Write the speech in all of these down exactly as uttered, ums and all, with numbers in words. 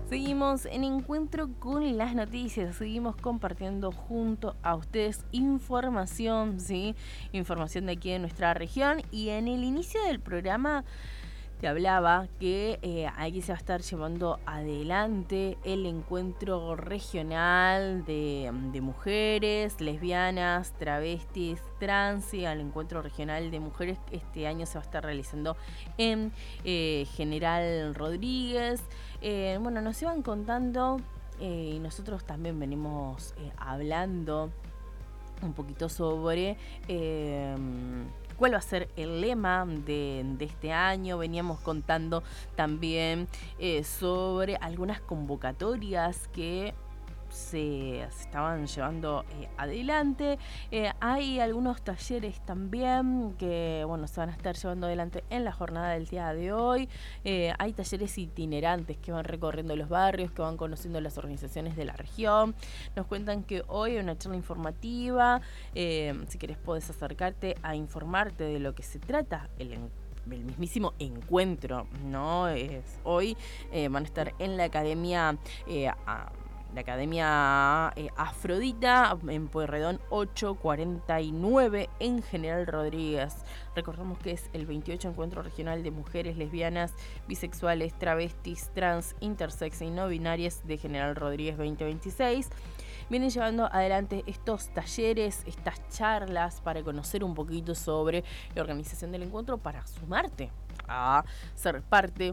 Seguimos en encuentro con las noticias, seguimos compartiendo junto a ustedes información, ¿sí? Información de aquí de nuestra región. Y en el inicio del programa te hablaba que eh, aquí se va a estar llevando adelante el encuentro regional de, de mujeres, lesbianas, travestis, trans, y el encuentro regional de mujeres este año se va a estar realizando en eh, General Rodríguez. Eh, bueno, nos iban contando eh, y nosotros también venimos eh, hablando un poquito sobre eh, cuál va a ser el lema de, de este año. Veníamos contando también eh, sobre algunas convocatorias que se, se estaban llevando eh, adelante. Eh, hay algunos talleres también que bueno se van a estar llevando adelante en la jornada del día de hoy. Eh, hay talleres itinerantes que van recorriendo los barrios, que van conociendo las organizaciones de la región. Nos cuentan que hoy hay una charla informativa. Eh, si querés podés acercarte a informarte de lo que se trata el encuentro. El mismísimo encuentro, ¿no? Es, hoy eh, van a estar en la academia eh, a, la Academia eh, Afrodita en Pueyrredón ochocientos cuarenta y nueve en General Rodríguez. Recordamos que es el veintiocho Encuentro Regional de Mujeres Lesbianas, Bisexuales, Travestis, Trans, Intersex y No Binarias de General Rodríguez veinte veintiséis. Vienen llevando adelante estos talleres, estas charlas para conocer un poquito sobre la organización del encuentro, para sumarte a ser parte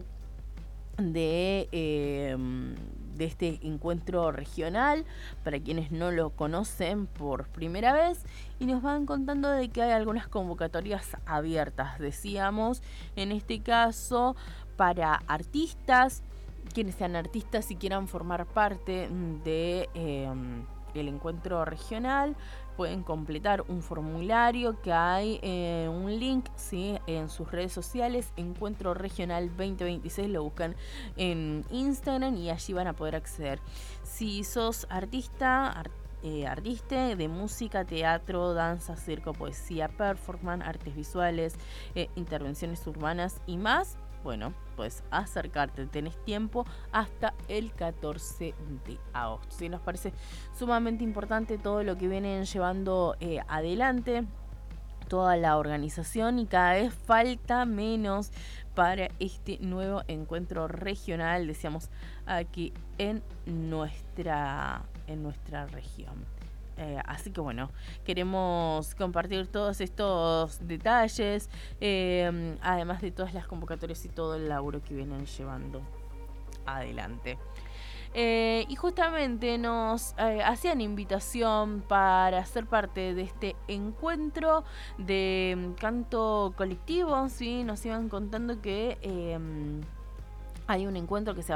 de, eh, de este encuentro regional, para quienes no lo conocen por primera vez. Y nos van contando de que hay algunas convocatorias abiertas, decíamos, en este caso para artistas, quienes sean artistas y quieran formar parte de eh, el encuentro regional. Pueden completar un formulario que hay, eh, un link, ¿sí?, en sus redes sociales, Encuentro Regional veinte veintiséis, lo buscan en Instagram y allí van a poder acceder. Si sos artista, art, eh, artista de música, teatro, danza, circo, poesía, performance, artes visuales, eh, intervenciones urbanas y más, bueno, pues acercarte, tenés tiempo hasta el catorce de agosto. ¿Sí? Nos parece sumamente importante todo lo que vienen llevando eh, adelante toda la organización, y cada vez falta menos para este nuevo encuentro regional, decíamos, aquí en nuestra, en nuestra región. Eh, así que bueno, queremos compartir todos estos detalles, eh, además de todas las convocatorias y todo el laburo que vienen llevando adelante. Eh, y justamente nos eh, hacían invitación para ser parte de este encuentro de canto colectivo, ¿sí? Nos iban contando que eh, hay un encuentro que se va